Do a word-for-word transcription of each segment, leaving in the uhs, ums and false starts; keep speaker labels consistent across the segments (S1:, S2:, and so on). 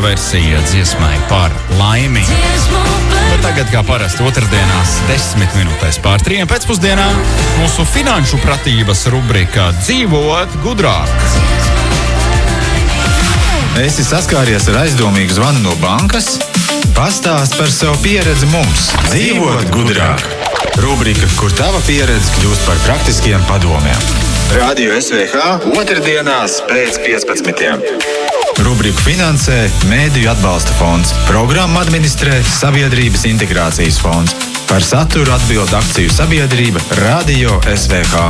S1: versija dziesmai par laimi. Bet tagad, kā parasti otrdienās, desmit minūtēs pār trījiem pēcpusdienā, mūsu finanšu pratības rubrika Dzīvot gudrāk.
S2: Esi saskāries ar aizdomīgu zvanu no bankas? Pastāst par savu pieredzi mums. Dzīvot gudrāk. Rubrika, kur tava pieredze kļūst par praktiskiem padomiem. Radio S V H otrdienās pēc piecpadsmitiem. Rubriku finansē Mēdīju atbalsta fonds. Programmu administrē Sabiedrības integrācijas fonds. Par saturu atbild akciju sabiedrība Radio S V H.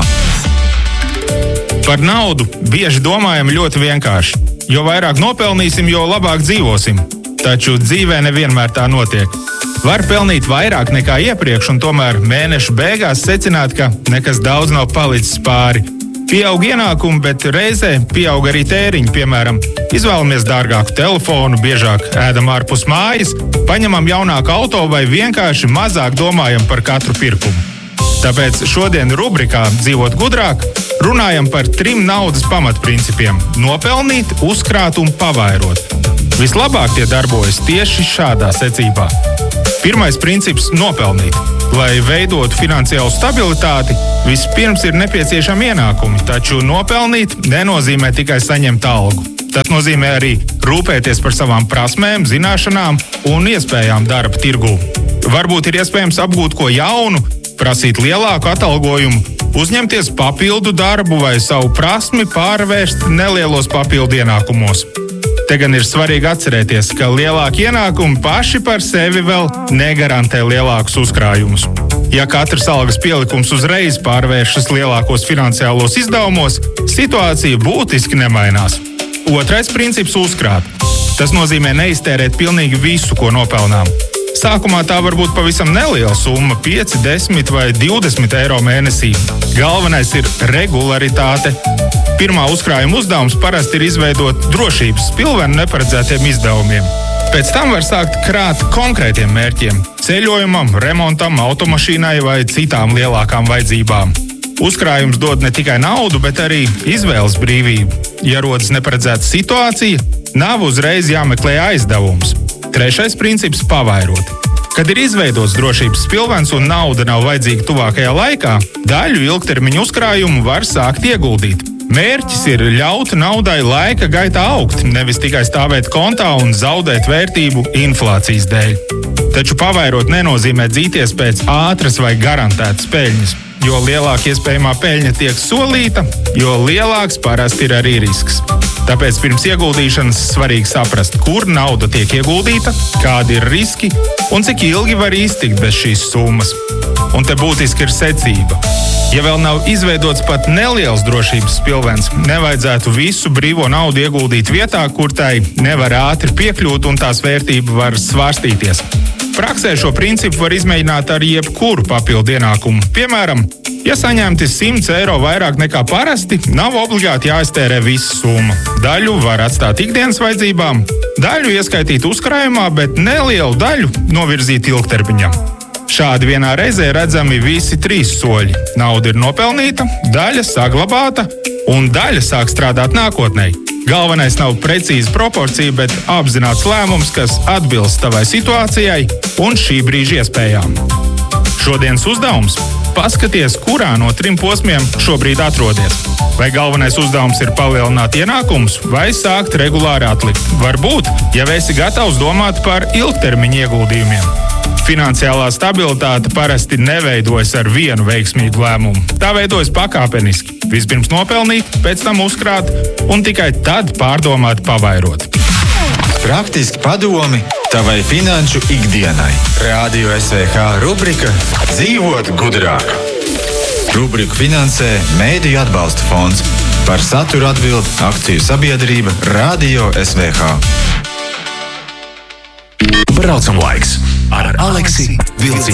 S3: Par naudu bieži domājam ļoti vienkārši. Jo vairāk nopelnīsim, jo labāk dzīvosim. Taču dzīvē nevienmēr tā notiek. Var pelnīt vairāk nekā iepriekš, un tomēr mēneša beigās secināt, ka nekas daudz nav palicis pāri. Pieaug ienākumi, bet reizē pieaug arī tēriņi. Piemēram, izvēlamies dārgāku telefonu, biežāk ēdam ārpus mājas, paņemam jaunāku auto vai vienkārši mazāk domājam par katru pirkumu. Tāpēc šodien rubrikā Dzīvot gudrāk runājam par trim naudas pamatprincipiem – nopelnīt, uzkrāt un pavairot. Vislabāk tie darbojas tieši šādā secībā. Pirmais princips – nopelnīt. Lai veidotu finansiālu stabilitāti, vispirms ir nepieciešami ienākumi, taču nopelnīt nenozīmē tikai saņemt algu. Tas nozīmē arī rūpēties par savām prasmēm, zināšanām un iespējām darba tirgū. Varbūt ir iespējams apgūt ko jaunu, prasīt lielāku atalgojumu, uzņemties papildu darbu vai savu prasmi pārvērst nelielos papildu ienākumos. Te gan ir svarīgi atcerēties, ka lielāki ienākumi paši par sevi vēl negarantē lielākus uzkrājumus. Ja katrs algas pielikums uzreiz pārvēršas lielākos finansiālos izdevumos, situācija būtiski nemainās. Otrais princips – uzkrāt. Tas nozīmē neiztērēt pilnīgi visu, ko nopelnām. Sākumā tā var būt pavisam neliela summa – pieci, desmit vai divdesmit eiro mēnesī. Galvenais ir regularitāte. Pirmā uzkrājuma uzdevums parasti ir izveidot drošības spilvenu neparedzētiem izdevumiem. Pēc tam var sākt krāt konkrētiem mērķiem – ceļojumam, remontam, automašīnai vai citām lielākām vajadzībām. Uzkrājums dod ne tikai naudu, bet arī izvēles brīvību. Ja rodas neparedzēta situācija, nav uzreiz jāmeklē aizdevums. Trešais princips – pavairot. Kad ir izveidots drošības spilvens un nauda nav vajadzīga tuvākajā laikā, daļu ilgtermiņu uzkrājumu var sākt ieguldīt. Mērķis ir ļaut naudai laika gaitā augt, nevis tikai stāvēt kontā un zaudēt vērtību inflācijas dēļ. Taču pavairot nenozīmē dzīties pēc ātras vai garantētas peļņas. Jo lielāka iespējamā peļņa tiek solīta, jo lielāks parasti ir arī risks. Tāpēc pirms ieguldīšanas svarīgi saprast, kur nauda tiek ieguldīta, kādi ir riski un cik ilgi var iztikt bez šīs summas. Un te būtiski ir secība. Ja vēl nav izveidots pat neliels drošības spilvens, nevajadzētu visu brīvo naudu ieguldīt vietā, kur tai nevar ātri piekļūt un tās vērtība var svārstīties. Praksē šo principu var izmēģināt ar jebkuru papildu ienākumu. Piemēram, ja saņemti simts eiro vairāk nekā parasti, nav obligāti jāiztērē visa summa. Daļu var atstāt ikdienas vajadzībām, daļu ieskaitīt uzkrājumā, bet nelielu daļu novirzīt ilgtermiņam. Šādi vienā reizē redzami visi trīs soļi. Nauda ir nopelnīta, daļa saglabāta un daļa sāk strādāt nākotnē. Galvenais nav precīza proporcija, bet apzināts lēmums, kas atbilst tavai situācijai un šī brīža iespējām. Šodienas uzdevums – paskaties, kurā no trim posmiem šobrīd atrodies. Vai galvenais uzdevums ir palielināt ienākumus vai sākt regulāri atlikt? Varbūt, ja esi gatavs domāt par ilgtermiņa ieguldījumiem. Finansiālā stabilitāte parasti neveidojas ar vienu veiksmīgu lēmumu. Tā veidojas pakāpeniski. Vispirms nopelnīt, pēc tam uzkrāt un tikai tad pārdomāt pavairot.
S2: Praktiski padomi tavai finanšu ikdienai. Radio S V H rubrika Dzīvot gudrāk. Rubriku finansē Mēdīju atbalsta fonds. Par saturu atbild akciju sabiedrība Radio S V H.
S4: Braucam laiks ar Aleksi Vilci.